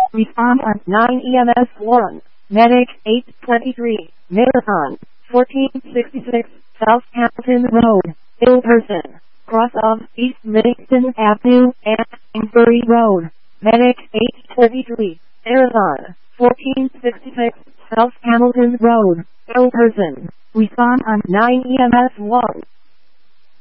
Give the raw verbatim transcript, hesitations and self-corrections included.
Respond on nine E M S one. Medic eight twenty-three. Marathon fourteen sixty-six. South Hampton Road. Ill person. Cross of East Middleton Avenue and Kingsbury Road. Medic eight twenty-three. Arizona fourteen sixty-six. South Hamilton Road. Ill person. Respond on nine E M S one.